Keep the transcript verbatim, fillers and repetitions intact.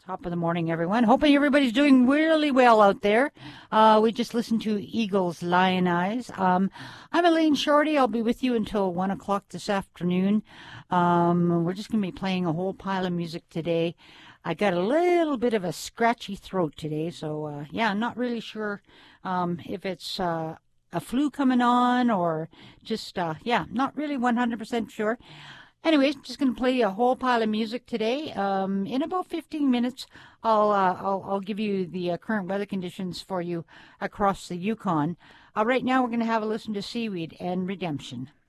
Top of the morning, everyone. Hoping everybody's doing really well out there. Uh, we just listened to Eagles Lion Eyes. Um, I'm Elaine Shorty. I'll be with you until one o'clock this afternoon. Um, we're just going to be playing a whole pile of music today. I got a little bit of a scratchy throat today, so uh, yeah, I'm not really sure um, if it's uh, a flu coming on or just, uh, yeah, not really one hundred percent sure. Anyways, just going to play a whole pile of music today. Um, in about fifteen minutes, I'll uh, I'll, I'll give you the uh, current weather conditions for you across the Yukon. Uh, right now, we're going to have a listen to Seaweed and Redemption.